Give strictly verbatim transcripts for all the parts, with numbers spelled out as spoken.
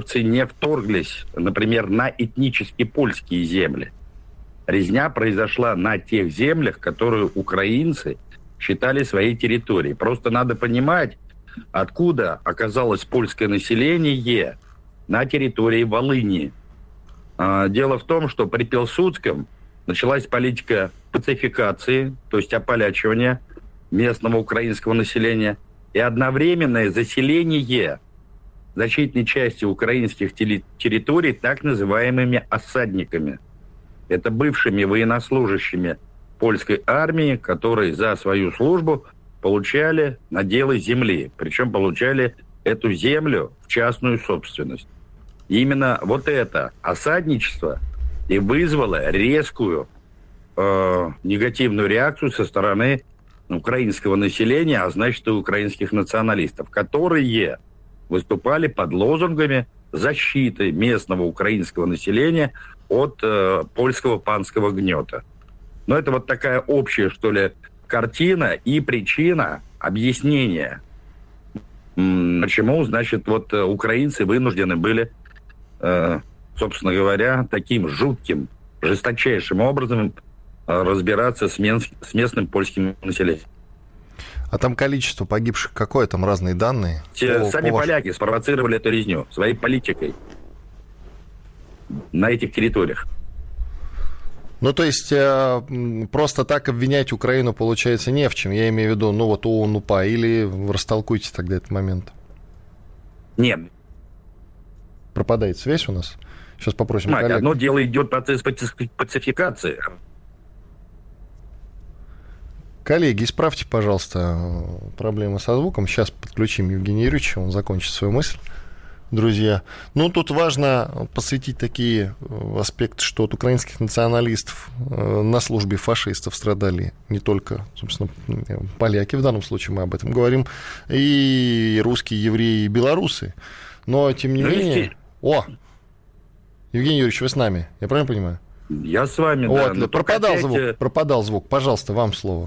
бандеровцы не вторглись, например, на этнически польские земли. Резня произошла на тех землях, которые украинцы считали своей территорией. Просто надо понимать, откуда оказалось польское население на территории Волыни. Дело в том, что при Пилсудском началась политика пацификации, то есть ополячивания местного украинского населения, и одновременное заселение значительной части украинских территорий так называемыми осадниками. Это бывшими военнослужащими польской армии, которые за свою службу получали наделы земли, причем получали эту землю в частную собственность. И именно вот это осадничество и вызвало резкую э, негативную реакцию со стороны украинского населения, а значит и украинских националистов, которые выступали под лозунгами защиты местного украинского населения от э, польского панского гнета. Но это вот такая общая, что ли, картина и причина объяснения, почему, значит, вот украинцы вынуждены были, э, собственно говоря, таким жутким, жесточайшим образом разбираться с, мен- с местным польским населением. А там количество погибших какое? Там разные данные? Те, по, сами по поляки ваш... спровоцировали эту резню своей политикой на этих территориях. Ну, то есть, э, просто так обвинять Украину, получается, не в чем. Я имею в виду, ну, вот ООН, УПА, или растолкуйте тогда этот момент. Нет. Пропадает связь у нас? Сейчас попросим Мать, коллег. одно дело идет процесс пацификации. Коллеги, исправьте, пожалуйста, проблемы со звуком. Сейчас подключим Евгения Юрьевича, он закончит свою мысль. Друзья, ну, тут важно посвятить такие аспекты, что от украинских националистов на службе фашистов страдали не только, собственно, поляки, в данном случае мы об этом говорим, и русские, евреи, и белорусы. Но, тем не менее... О! Евгений Юрьевич, вы с нами, я правильно понимаю? Я с вами, вот, да. Пропадал опять... звук, пропадал звук. Пожалуйста, вам слово.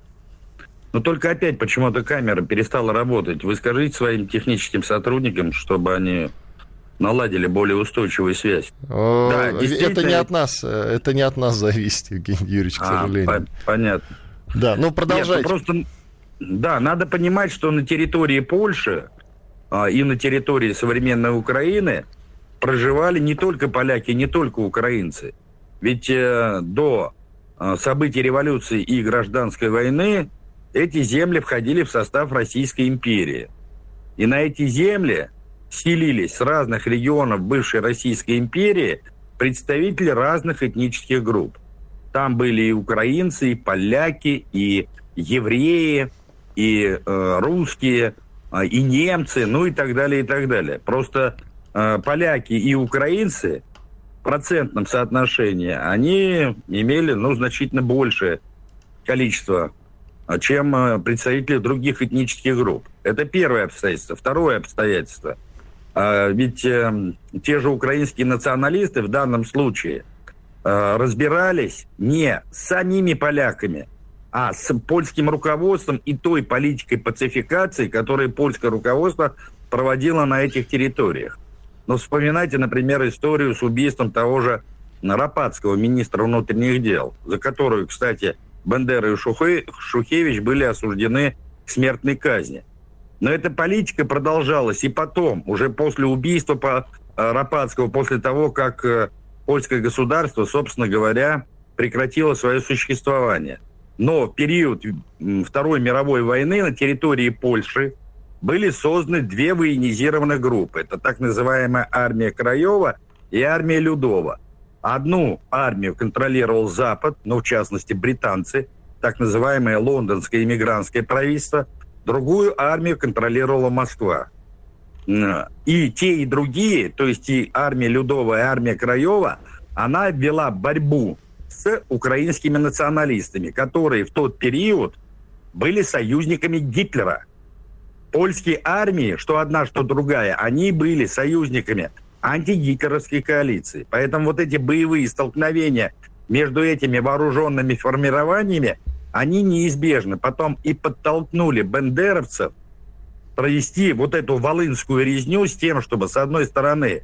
Но только опять почему-то камера перестала работать. Вы скажите своим техническим сотрудникам, чтобы они наладили более устойчивую связь. Да, это не от нас, это не от нас зависит, Евгений Юрьевич, к а, сожалению. Понятно. Да, ну продолжайте. Нет, ну просто, да, надо понимать, что на территории Польши а, и на территории современной Украины проживали не только поляки, не только украинцы. Ведь э, до э, событий революции и гражданской войны эти земли входили в состав Российской империи. И на эти земли селились с разных регионов бывшей Российской империи представители разных этнических групп. Там были и украинцы, и поляки, и евреи, и э, русские, э, и немцы, ну и так далее, и так далее. Просто э, поляки и украинцы в процентном соотношении, они имели, ну, значительно большее количество, чем представители других этнических групп. Это первое обстоятельство. Второе обстоятельство. Ведь те же украинские националисты в данном случае разбирались не с самими поляками, а с польским руководством и той политикой пацификации, которую польское руководство проводило на этих территориях. Но вспоминайте, например, историю с убийством того же Рапацкого, министра внутренних дел, за которую, кстати, Бандера и Шухевич были осуждены к смертной казни. Но эта политика продолжалась и потом, уже после убийства Рапацкого, после того, как польское государство, собственно говоря, прекратило свое существование. Но в период Второй мировой войны на территории Польши были созданы две военизированных группы. Это так называемая армия Краева и армия Людова. Одну армию контролировал Запад, ну, в частности, британцы, так называемое лондонское иммигрантское правительство. Другую армию контролировала Москва. И те, и другие, то есть и армия Людова, и армия Краева, она вела борьбу с украинскими националистами, которые в тот период были союзниками Гитлера. Польские армии, что одна, что другая, они были союзниками антигитлеровской коалиции. Поэтому вот эти боевые столкновения между этими вооруженными формированиями, они неизбежны. Потом и подтолкнули бандеровцев провести вот эту волынскую резню с тем, чтобы, с одной стороны,